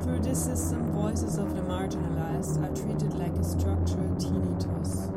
Through this system, voices of the marginalized are treated like a structural tinnitus.